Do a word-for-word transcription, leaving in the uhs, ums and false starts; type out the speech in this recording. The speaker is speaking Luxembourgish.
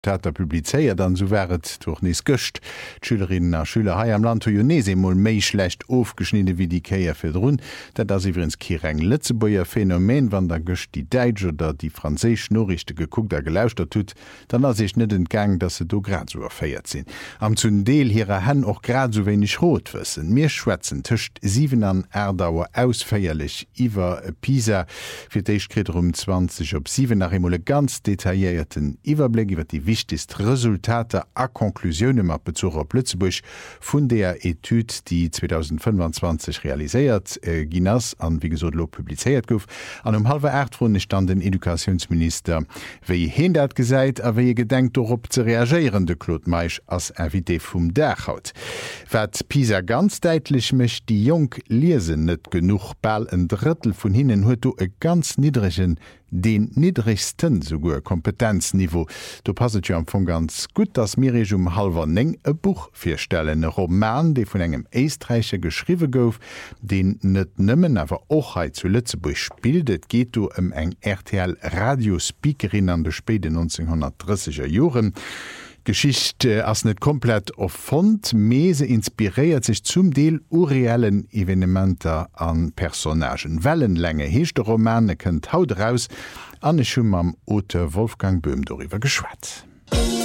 Täter publizeiert, dann so wäret durch nies göcht. Schülerinnen a Schüler hai am Land Jonese moll méi schlecht aufgeschnitte wie die Käier fir run, dat das iwrens kireng Lützebäier Phänomen, wann der göcht die Deitsch oder die Franzisch Norrichte geguckt der gelauschter tut, dann as ich net entgang, dat se do grad so erfeiert sinn. Am zun Deel hireer Hen och grad so wenig rot wëssen. Mir schwätzen töcht sieben an Erdauer ausfeierlich iwwer Pisa fir deich krit um zwanzig op sieben nach emole ganz detaillierten Iwerblick iwwer die wichtigst Resultate a Konklusionen mat Bezug auf Lützeburg vun der Etude, die zwanzig fünfundzwanzig realisiert äh, Ginas an wie gesot lo publizeiert gouf. An um halbe Erdrunde stand den Edukationsminister wéi hin dat gesäit, awer je gedenkt op ze reagieren de Claude Meich als Invité vum Dachhaut. Wat Pisa ganz deitlich mecht die Jung lesen net genug ball en Drittel vun hinnen huet du e ganz niedrigen den niedrigsten sogur Kompetenzniveau. Du passet jo am vu ganz gut, dass mir um halber neng e Buch firstellen, e Roman, de vun engem Eestreicher geschriwe gouf, den net nëmmen awer ochheit zu Lützeburg bildet, geht du em eng R T L Radiospeakerin an de späte neunzehnhundertdreißiger Joren. Geschichte ass net komplett of Fond, mese inspiriert sich zum Deel urreellen Evenementer an Personagen. Wellenlänge heescht der Romane kënnt haut raus, an e schon am Autor Wolfgang Böhm darüber geschwatzt.